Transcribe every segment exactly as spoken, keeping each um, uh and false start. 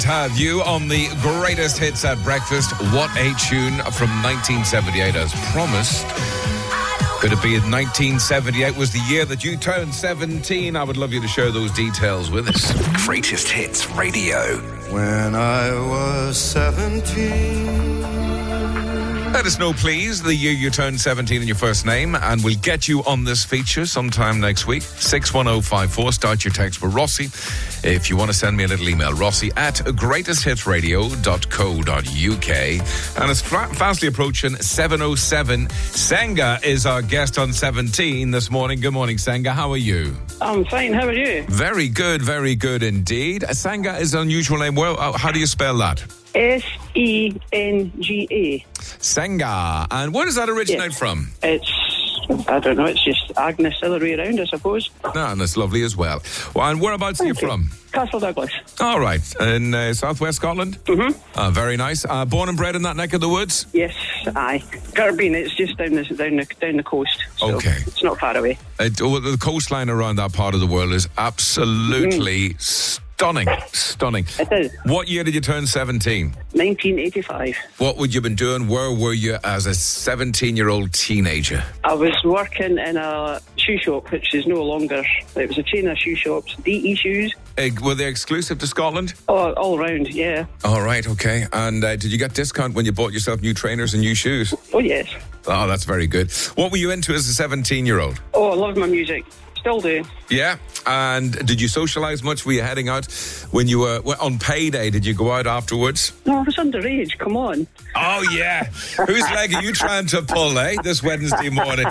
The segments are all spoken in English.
Have you on the greatest hits at breakfast. What a tune from nineteen seventy-eight, as promised. Could it be that nineteen seventy-eight was the year that you turned seventeen? I would love you to share those details with us. Greatest Hits Radio. When I was seventeen. Let us know, please, the year you turned seventeen and your first name, and we'll get you on this feature sometime next week. six one oh five four. Start your text with Rossi. If you want to send me a little email, Rossi at greatest hits radio dot co dot uk. And it's fa- fastly approaching seven oh seven. Senga is our guest on seventeen this morning. Good morning, Senga. How are you? I'm fine. How are you? Very good, very good indeed. Senga is an unusual name. Well, uh, how do you spell that? S E N G A. Senga. And where does that originate Yes. from? It's, I don't know, it's just Agnes the other way around, I suppose. Ah, and that's lovely as well. Well, and whereabouts are you Thank you. from? Castle Douglas. All right. In uh, southwest Scotland? Mm-hmm. Uh, very nice. Uh, born and bred in that neck of the woods? Yes, aye. Caribbean, it's just down the, down the, down the coast. So Okay. It's not far away. It, oh, the coastline around that part of the world is absolutely stunning. Stunning. It is. What year did you turn seventeen? nineteen eighty-five. What would you have been doing? Where were you as a seventeen-year-old teenager? I was working in a shoe shop, which is no longer. It was a chain of shoe shops, D E shoes. Uh, were they exclusive to Scotland? Oh, all round, yeah. All right, okay. And uh, did you get discount when you bought yourself new trainers and new shoes? Oh, yes. Oh, that's very good. What were you into as a seventeen-year-old? Oh, I love my music. Still do. Yeah. And did you socialise much? Were you heading out when you were well, on payday? Did you go out afterwards? No, I was underage. Come on. Oh, yeah. Whose leg are you trying to pull, eh, this Wednesday morning?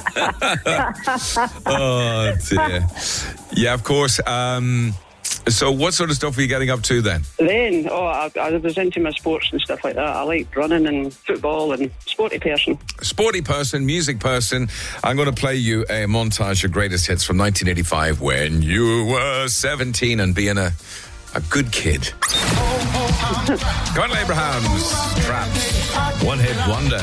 Oh, dear. Yeah, of course. Um, so what sort of stuff were you getting up to then? Then, oh, I, I was into my sports and stuff like that. I liked running and football and sporty person. Sporty person, music person. I'm going to play you a montage of greatest hits from nineteen eighty-five when you were seventeen and being a, a good kid. Gordon Abraham's Trapped. One hit wonder.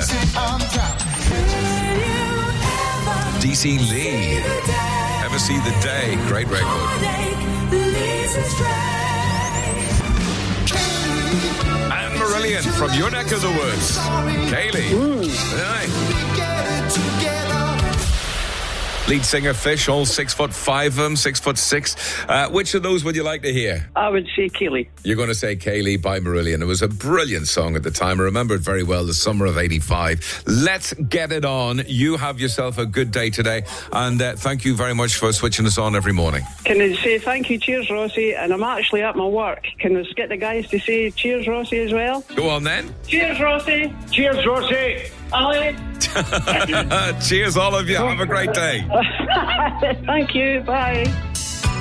D C Lee. Ever See the Day. Great record. And Marillion from your neck of the woods. Kaylee. Mm. Aye. Lead singer Fish, all six foot five of them, six foot six. Uh, which of those would you like to hear? I would say Keely. You're going to say Kaylee by Marillion. It was a brilliant song at the time. I remember it very well, the summer of eighty-five. Let's get it on. You have yourself a good day today. And uh, thank you very much for switching us on every morning. Can I say thank you, cheers, Rossi? And I'm actually at my work. Can I get the guys to say cheers, Rossi, as well? Go on then. Cheers, Rossi. Cheers, Rossi. Ali. Cheers, all of you. Have a great day. Thank you. Bye.